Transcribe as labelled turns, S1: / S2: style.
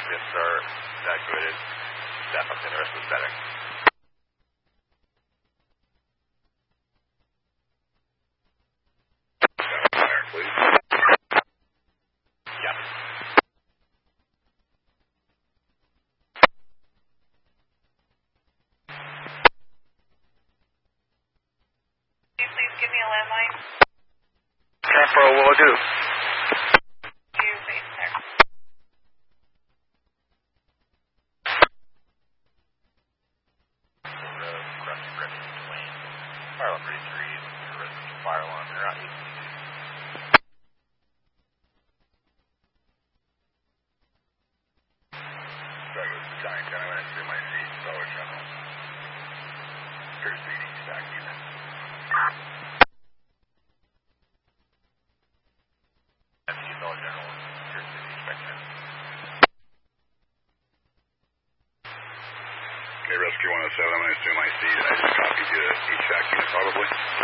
S1: recipients are evacuated. Staff up in the rest of the setting.
S2: Fire, please.
S1: Yeah.
S3: Can you please give me a landline?
S2: 10-4, will do.
S3: Do you base there?
S1: Crossing bridge between fire alarm 33 and the residential fire alarm. They're not ACC.
S2: Douglas Battalion 10, I'm going to do my seat, Dollar General. First meeting, stack unit.
S1: FT Dollar General, New City inspection.
S2: Okay, Rescue 107, I'm going to assume I see. I just copied you to HVAC unit probably.